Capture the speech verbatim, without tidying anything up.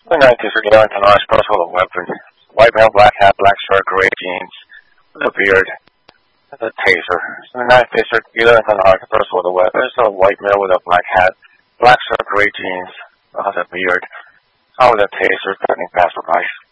The nineties are going to nice personal weapon. White belt, black hat, black shirt, gray jeans, with a beard, and a taser. So the nineties are going to nice personal weapon. It's a white male with a black hat, black shirt, gray jeans, has a beard, and with a taser, cutting passerbys.